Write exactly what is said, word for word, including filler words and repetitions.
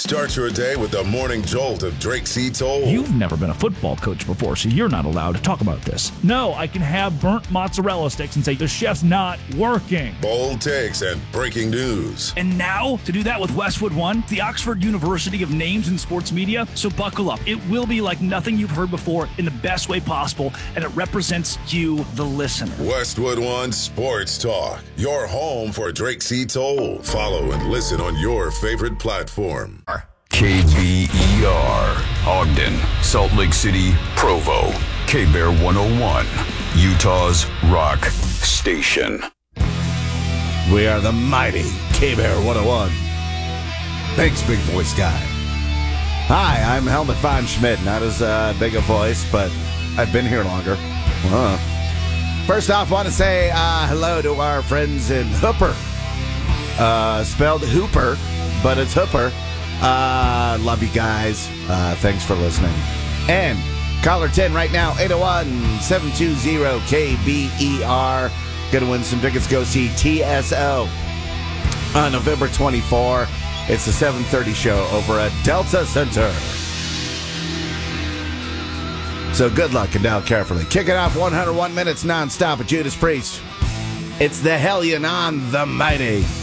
Start your day with the morning jolt of Drake C. Toll. You've never been a football coach before, so you're not allowed to talk about this. No, I can have burnt mozzarella sticks and say the chef's not working. Bold takes and breaking news. And now, to do that with Westwood One, the Oxford University of names in sports media. So buckle up. It will be like nothing you've heard before in the best way possible, and it represents you, the listener. Westwood One Sports Talk, your home for Drake C. Toll. Follow and listen on your favorite platform. K B E R, Ogden, Salt Lake City, Provo, K-Bear one oh one, Utah's rock station. We are the mighty K-Bear one oh one. Thanks, big voice guy. Hi, I'm Helmut Von Schmidt. Not as uh, big a voice, but I've been here longer. Uh-huh. First off, I want to say uh, hello to our friends in Hooper. Uh, spelled Hooper, but it's Hooper. Uh, love you guys. Uh, thanks for listening. And caller ten right now, eight oh one, seven two zero, K B E R. Gonna win some tickets to go see T S O on November twenty-fourth. It's the seven thirty show over at Delta Center. So good luck and dial carefully. Kicking off one hundred one minutes nonstop with Judas Priest. It's the Hellion on the Mighty